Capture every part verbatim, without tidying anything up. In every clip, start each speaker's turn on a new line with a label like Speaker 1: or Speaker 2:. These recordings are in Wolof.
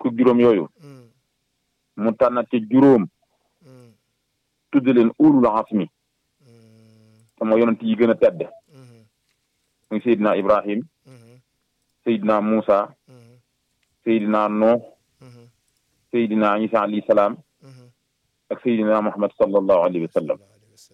Speaker 1: fukk juróom yooyu mu tànnat ci juróom tudd leen ulul azmi te mooy yonent yi gën a tedd muy Seydina Ibrahim Seydina Moussa Seydina Nuh Seydina Isa alayhi salaam ak Seydina Muhammad sallallahu alayhi wa sallam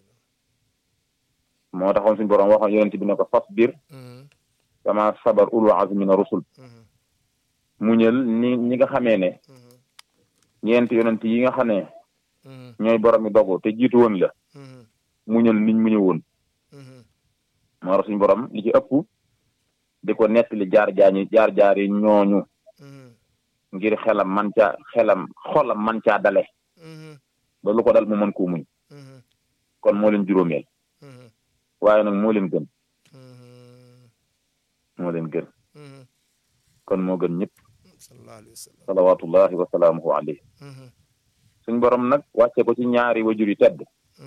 Speaker 1: moo taxoon suñu borom waxoon yonent bi ne ko fasbir kama sabar ulul azmi mina rusul muñal ni ñi nga xamee ne ñeenti yonent yi nga xam ne ñooy borom mi dogu te jiitu woon la muñal niñ muñu woon moo tax suñu borom li ci ëpp di ko nettali jaar jaañi jaar jaar yi ñooñu ngir xelam man caa xelam xolam man caa dale ba lu ko dal mu mën koo muñ kon moo leen juróomeel waaye nag moo leen gën moo leen gën kon moo gën ñëpp salawatullahi wa salaamuhu alayhi suñ borom nag wàcce ko ci ñaari wajur yi tedd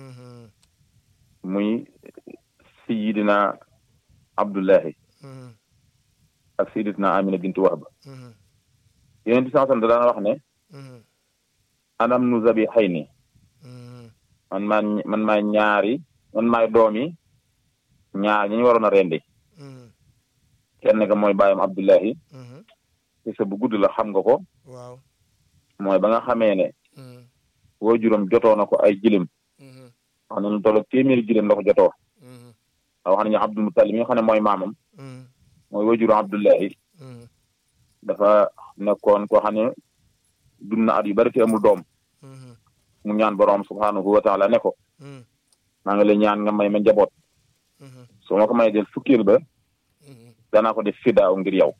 Speaker 1: muy sayidina Abdullahi ak sayidatina Amina bintu Wahb yeneen di sansan da daan wax ne anam nu zabi xëy ni man maa man maay ñaari man maay doomi ñaar ñi ñu waroon a rendi kenn ka mooy bàyyam Abdullahi ci sa bu gudd la xam nga ko
Speaker 2: waaw
Speaker 1: mooy ba nga xamee ne woo juróom jotoo na ko ay jilim wax nañu tollu téeméeri jilim la ko jotoo wax nañu Abdul Muttalib mi nga xam ne mooy maamam mooy woo juróom Abdullahi dafa nekkoon koo xam ne dund na at yu bari te amul doom mu ñaan boroom subhanahu wa taala ne ko maa ngi lay ñaan nga may ma njaboot soo ma ko may del fukkeel ba danaa ko def fidaaw ngir yow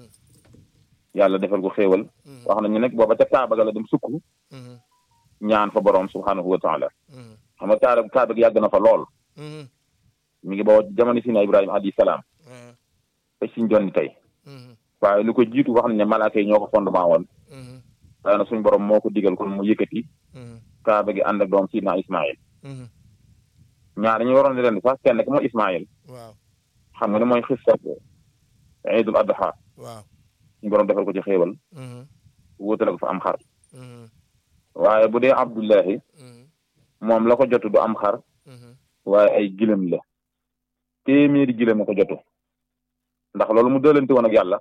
Speaker 1: yàlla defal ko xéewal wax nañu nag booba ca Kaaba ga la dem sukk ñaan fa boroom subhanahu wa taala xam nga Kaaba Kaaba gi yàgg na fa lool mi ngi boo jamono si na Ibrahima alayhi salaam te siñ jonni tey waaye lu ko jiitu wax nañ ne malaaka yi ñoo ko fondement woon waaye nag suñu borom moo ko digal kon mu yëkkati Kaaba gi ànd ak doom sidna Ismaïl ñaar ñu waroon di ren sax kenn ki mooy Ismaïl
Speaker 2: waaw
Speaker 1: xam nga ne mooy xissat Eidul Adha
Speaker 2: waaw
Speaker 1: suñu borom defal ko ci xéewal wóotale ko fa am xar waaye bu dee Abdullahi moom la ko jotu du am xar waaye ay gilem la téeméeri gilem la ko jotu ndax loolu mu dëlante woon ak yàlla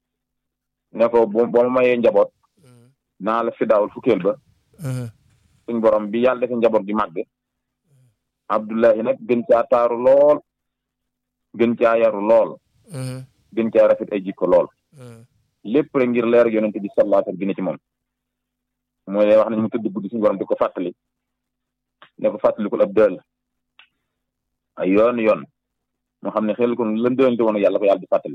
Speaker 1: ne ko boo ma mayee njaboot naa la fidaawul fukkeel ba suñ borom bi yàlla defe njaboot gi màgg Abdullahi nag gën caa taaru lool gën caa yaru lool gën caa rafet ay jikko lool lépp rek ngir leer yonent bi sallallahu alayhi wa sallam gi ne ci moom mooy lay wax nañu mu tëdd guddi suñu borom di ko fàttali ne ko fàttalikul ab dël ay yoon yoon moo xam ne xel ko lan dëlante woon ak yàlla ko yàlla di fàttali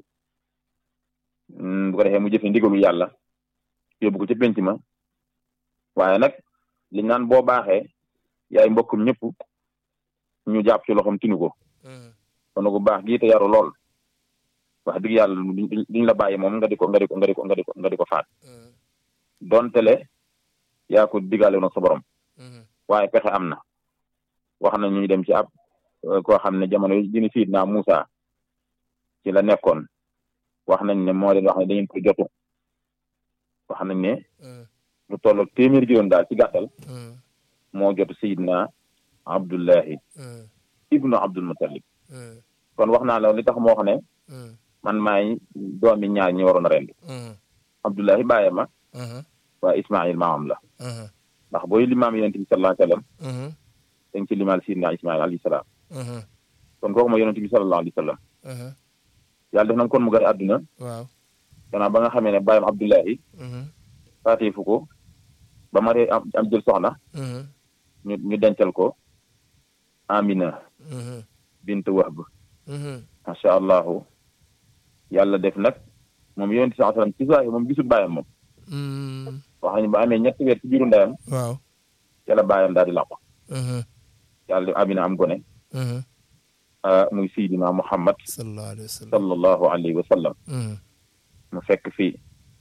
Speaker 1: bu ko defee mu jëfe ndigalu yàlla yóbbu ko ci penc ma waaye nag liñ naan boo baaxee yaay mbokkum ñëpp ñu jàpp ci loxoom tinu ko kon bu baax gii te yaru lool wax dëgg yàlla duñ la bàyyi moom nga di ko nga di ko nga di ko nga di ko nga di ko faat donte le yaa ko diggaale nag sa borom waaye pexe am na wax na ñu dem ci ab koo xam ne jamono yi dina siit naa Moussa ci la nekkoon wax nañ ne moo leen wax ne dañu ko jotu wax nañ ne lu tolloog téeméer gi doon daal ci gàttal moo jotu Seydina Abdullahi ibnu Abdul Muttalib kon wax naa la li tax moo xam ne man maay doomi ñaar ñi waroon a rendi Abdullahi bàyye ma waaye Ismaïl maamam la ndax booy limaam yonent bi sallallahu alayhi wa sallam dañ ci limaal Seydina Ismaïl alayhi salaam kon kooku mooy yonent bi sallallahu alayhi wa sallam yàlla def na kon mu gën a àdduna
Speaker 2: waaw
Speaker 1: gannaaw ba nga xamee ne bàyyam Abdullahi faatifu ko ba ma ree am am jël soxna ñu ñu dencal ko Amina bint Wahb macha allahu yàlla def nag moom yonent sallallahu alayhi wa sallam ci saa moom gisul bàyyam moom wax nañu ba amee ñetti weer ci biiru ndeyam
Speaker 2: waaw
Speaker 1: yàlla bàyyam daal di làqu yàlla def Amina am gone muy Seydina Muhammad sallallahu alayhi wa sallam mu fekk fii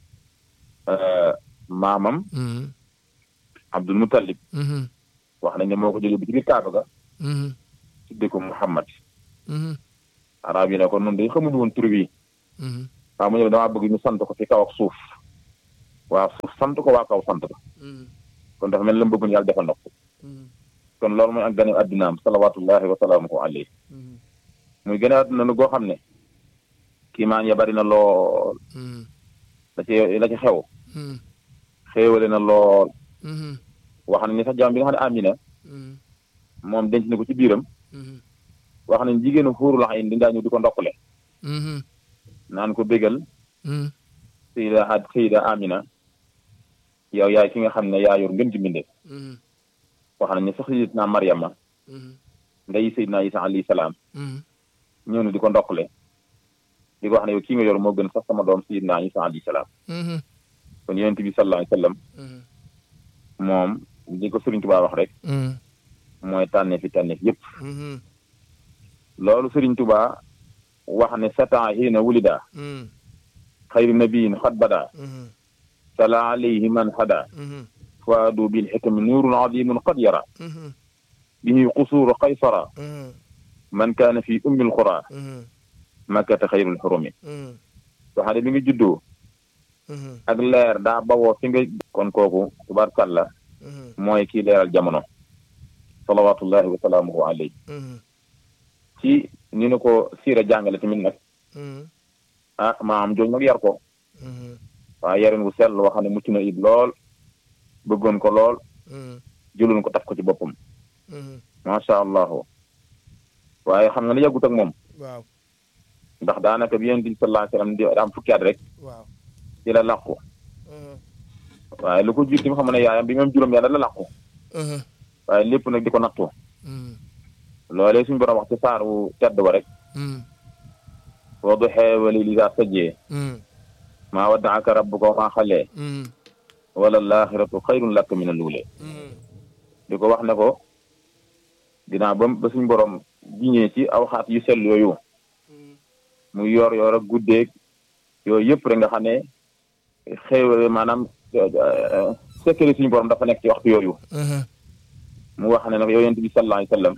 Speaker 1: maamam Abdul Muttalib wax nañ ne moo ko jóge bi ci biir Kaaba ga tudde ko Muhammad arab yi ne ko noonu day xamuñu woon tur bi waaw mu ñëw damaa bëgg ñu sant ko ci kaw ak suuf waa suuf sant ko waa kaw sant ko kon dafa mel la mu bëggoon yàlla defal na ko kon loolu mooy ak gane addinaam salawatullahi wa salaamuhu alayhi muy gane adduna nu goo xam ne kiimaan ya bari na lool la ci la ci xew xéewale na lool wax na ni sax jaam bi nga xam ne Amina moom denc na ko ci biiram wax nañ jigéenu xuurul ayn di ngaa ñëw di ko ndokkale naan ko bégal sayida had sayida Amina yow yaay ki nga xam ne yaa yor ngën gi mbindee wax nañ ne sax sayidina Maryama nday sayidina Isa alayhi salaam ñëw na di ko ndokkale di ko wax ne yow kii nga yor moo gën sax sama doom sayidina Isa alayhi salaam kon yonent bi sallallahu alayhi wa sallam moom di ko Sëriñ Tuubaa wax rek mooy tànneef fi tànneef yëpp loolu Sëriñ Tuubaa wax ne satan hiina wulida xayru nabiyin xat bada sala alayhi man hada faadu bil xikmi nuurun adimun qad yara bihi qusuuru qaysara man kaana fi ummil qura makkata xayrul xurumi waxaade bi nga juddoo ak leer daa bawoo fi nga kon kooku tubaarkàlla mooy kii leeral jamono salawatullahi wa salaamuhu alayhi ci ni na ko siira jàngale tamit nag ah maam jooju nag yar ko waaye yarin wu sell wax ne mucc na it lool bëggoon ko lool jëloon ko taf ko ci boppam macha allahu waaye xam nga ne yàggut ak moom
Speaker 2: waaw
Speaker 1: ndax daanaka bi yonent bi sallallahu alayhi wa sallam di am fukki at rek
Speaker 2: waaw
Speaker 1: ci la làqu waaye lu ko jiit mu xam ne yaayam bi moom juróom yàlla la làqu waaye lépp nag di ko nattu loolee suñu borom wax ci saar wu tedd ba rek wa duhaa wa layli izaa sajaa maa waddaaka rabbuka wa maa xalaa wala laaxiratu xayrun laka mina l-uulaa di ko wax ne ko dinaa ba ba suñu borom jiñee ci aw xaat yu sell yooyu mu yor yor ak guddeeg yooyu yëpp rek nga xam ne xéewal maanaam sekkari suñu borom dafa nekk ci waxtu yooyu mu wax ne nag yow yonent bi sallallahu alayhi wa sallam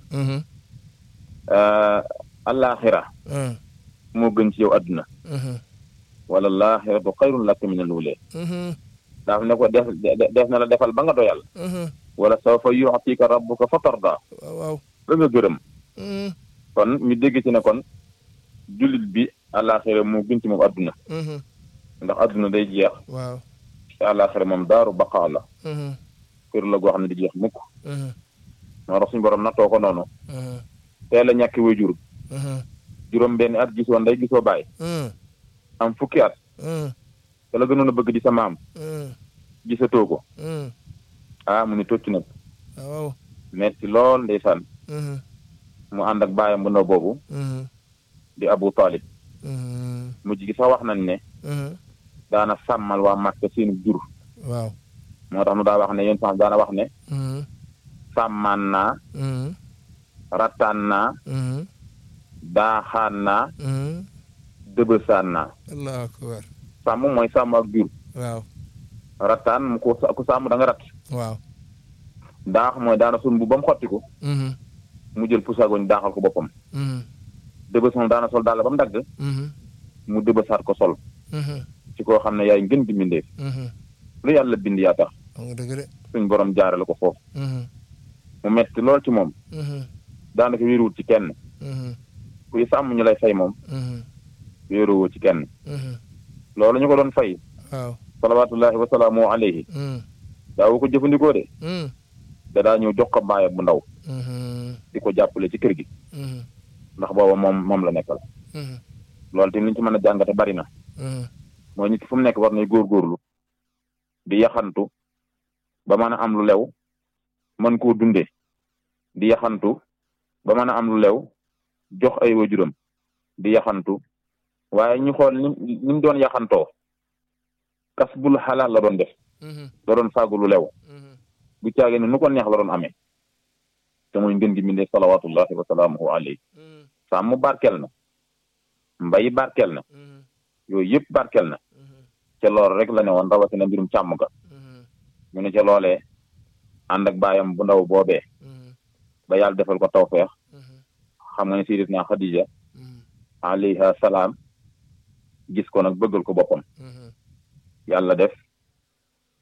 Speaker 1: alaaxira moo gën ci yow adduna wala laaxiratu xayrun laka mina l-uulaa daaf ne ko def def na la defal ba nga doyal wala sawfa yu'tika rabbuka fatarda
Speaker 2: waaw
Speaker 1: ba nga gërëm kon ñu dégg ci ne kon jullit bi alaaxira moo gën ci moom adduna ndax adduna day jeex
Speaker 2: waaw
Speaker 1: te alaaxira moom daaru baqaa la kër la goo xam ne di jeex mukk moo tax suñu borom nattoo ko noonu teel a ñàkki waajur juróom benn at gisoo ndey gisoo baay am fukki at te la gënoon a bëgg di sa maam gisatoo ko ah mu ni tocc nag
Speaker 2: waaw
Speaker 1: metti lool ndeysaan mu ànd ak baayam bu ndaw boobu di Abu Talib mujj gi sax wax nañ ne daana sàmmal waa Màkka seenu jur
Speaker 2: waaw
Speaker 1: moo tax mu daa wax ne yéen sax daana wax ne sàmmaan naa rattaan naa daaxaan naa dëbësaan naa
Speaker 2: allahu akbar
Speaker 1: sàmm mooy sàmm ak jur
Speaker 2: waaw
Speaker 1: rattaan mu ko ku sàmm da nga rat
Speaker 2: waaw
Speaker 1: daax mooy daana sun bu ba mu xottiku mu jël pusaagoñ daaxal ko boppam dëbës moom daana sol daal ba mu dagg mu dëbësaat ko sol ci koo xam ne yaay ngën di mbindeef lu yàlla bind yaa tax
Speaker 2: dëgg de
Speaker 1: suñ borom jaarale ko foofu mu metti lool ci moom daanaka wéeruwut ci kenn kuy sàmm ñu lay fay moom wéeruwut ci kenn loolu ñu ko doon fay
Speaker 2: waaw
Speaker 1: salawaatullahi wa salaamu alayhi daawu ko jëfandikoo de da daa ñëw jox ko baayam bu ndaw di ko jàppale ci kër gi ndax booba moom moom la nekkal loolu tamit liñ ci mën a jàngate bari na mooy nit fu mu nekk war nay góorgóorlu di yaxantu ba mën a am lu lew mën koo dunde di yaxantu ba mën a am lu lew jox ay wajuram di yaxantu waaye ñu xool ni ni mu doon yaxantoo kas bul xalaal la doon def la doon fàggu lu lew bu caagee ne nu ko neex la doon amee te muy ngën gi mbindee salawatullahi wa salaamuhu alayhi sàmm barkel na mbay barkel na yooyu yëpp barkel na ca loolu rek la ne woon rawatina mbirum càmm ga mu ne ca loolee ànd ak baayam bu ndaw boobee ba yàlla defal ko tawfeex xam nga ne sayyidatuna Xadija alayha salaam gis ko nag bëggal ko boppam yàlla def